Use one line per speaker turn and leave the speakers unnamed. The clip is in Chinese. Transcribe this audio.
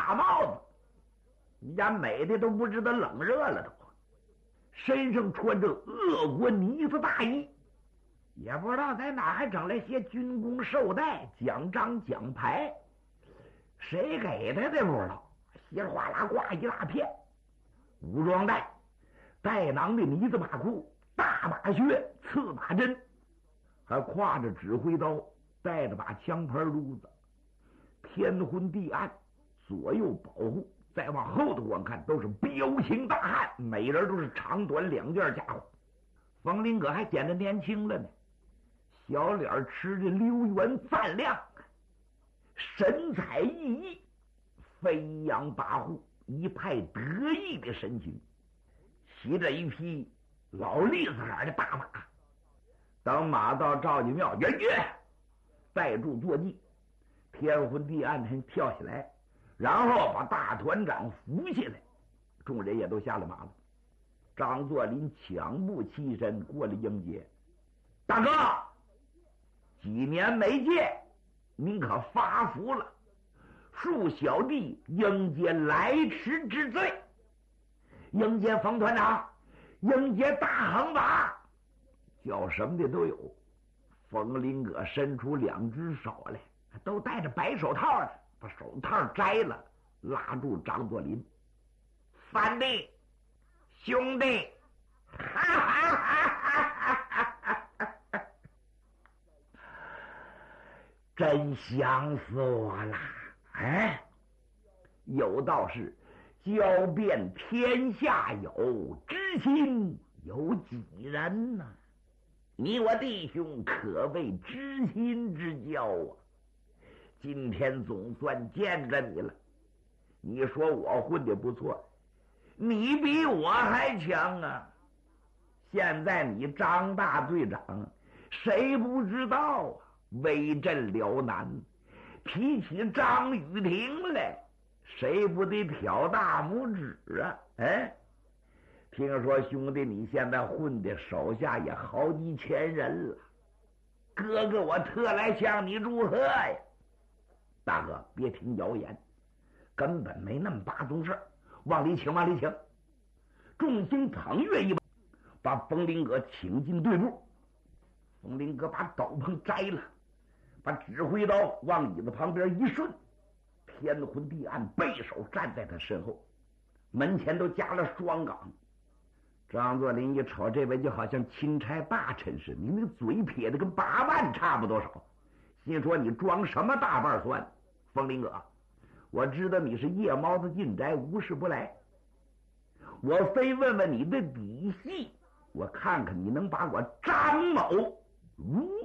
大帽子，你家美的都不知道冷热了都，身上穿着俄国呢子大衣，也不知道在哪还整来些军功绶带、奖章奖牌，谁给他的不知道，稀里哗啦挂一大片。武装带、带囊的呢子马裤、大马靴、刺马针，还挎着指挥刀，带着把枪牌撸子，天昏地暗，左右保护。再往后头观看，都是彪形大汉，每人都是长短两件家伙。冯林阁还显得年轻了呢，小脸吃着溜圆赞亮，神采奕奕，飞扬跋扈，一派得意的神情，骑着一匹老栗子脸的大马。等马到赵家庙，元爵带住坐骑，天昏地暗才跳下来，然后把大团长扶起来，众人也都下了马了。张作霖抢步起身过来迎接，大哥，几年没见，您可发福了，恕小弟应接来迟之罪。迎接冯团长，迎接大横把，叫什么的都有。冯林阁伸出两只手来，都戴着白手套的，把手套摘了，拉住张作霖，三弟兄弟，哈哈哈哈，真想死我了！哎，有道是交遍天下有，知心有几人呢？你我弟兄可谓知心之交啊！今天总算见着你了。你说我混得不错，你比我还强啊！现在你张大队长，谁不知道啊？威震辽南，提起张雨婷来，谁不得挑大拇指啊？哎，听说兄弟你现在混的手下也好几千人了，哥哥我特来向你祝贺呀！大哥别听谣言，根本没那么八宗事，往里请，往里请。众星捧月一般，把冯林阁请进队部。冯林阁把斗篷摘了，把指挥刀往椅子旁边一顺，天昏地暗，背手站在他身后，门前都加了双岗。张作霖一瞅这位就好像钦差大臣似的，你那个嘴撇的跟8万差不多少，心说你装什么大瓣蒜？冯林阁，我知道你是夜猫子进宅，无事不来，我非问问你的底细，我看看你能把我张某如